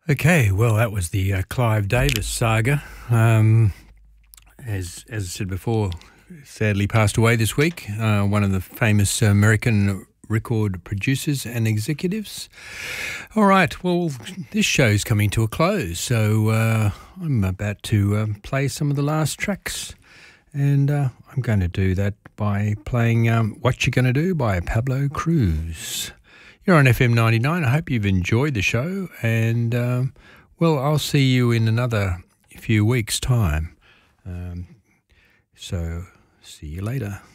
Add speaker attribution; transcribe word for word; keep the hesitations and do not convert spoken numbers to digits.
Speaker 1: Okay, well, that was the uh, Clive Davis saga. Um, as as I said before, sadly passed away this week. Uh, one of the famous American record producers and executives. All right, well, this show's coming to a close, so uh, I'm about to um, play some of the last tracks, and uh, I'm going to do that by playing um, "What You Gonna Do" by Pablo Cruz. You're on F M ninety-nine. I hope you've enjoyed the show, and um, well, I'll see you in another few weeks' time. Um, so, see you later.